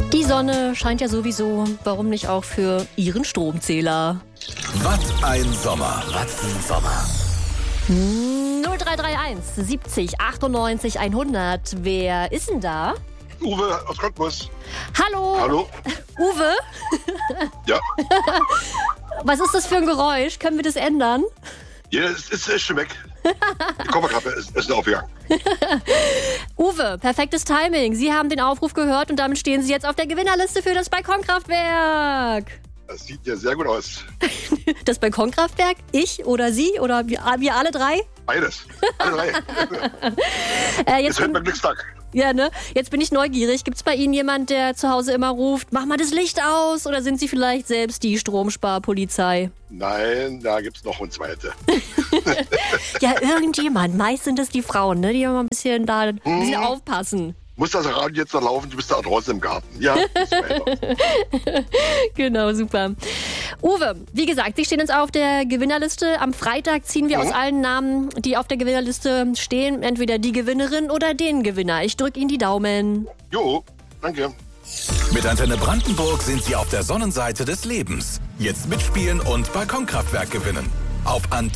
Die Sonne scheint ja sowieso, warum nicht auch für Ihren Stromzähler? Was ein Sommer, was ein Sommer. 0331 70 98 100. Wer ist denn da? Uwe aus Cottbus. Hallo. Hallo? Uwe? Ja. Was ist das für ein Geräusch? Können wir das ändern? Ja, es ist schon weg. Die Kofferkappe ist aufgegangen. Uwe, perfektes Timing. Sie haben den Aufruf gehört und damit stehen Sie jetzt auf der Gewinnerliste für das Balkonkraftwerk. Das sieht ja sehr gut aus. Das Balkonkraftwerk? Ich oder Sie oder wir alle drei? Beides. Alle drei. Ist heute mein Glückstag. Ja, ne? Jetzt bin ich neugierig. Gibt es bei Ihnen jemand, der zu Hause immer ruft, mach mal das Licht aus? Oder sind Sie vielleicht selbst die Stromsparpolizei? Nein, da gibt's noch eine zweite. Ja, irgendjemand. Meist sind es die Frauen, ne? Die immer ein bisschen aufpassen. Muss das Radio jetzt noch laufen? Du bist da draußen im Garten. Ja, ist weiter. Genau, super. Uwe, wie gesagt, Sie stehen jetzt auf der Gewinnerliste. Am Freitag ziehen wir aus allen Namen, die auf der Gewinnerliste stehen, entweder die Gewinnerin oder den Gewinner. Ich drücke Ihnen die Daumen. Jo, danke. Mit Antenne Brandenburg sind Sie auf der Sonnenseite des Lebens. Jetzt mitspielen und Balkonkraftwerk gewinnen. Auf Antenne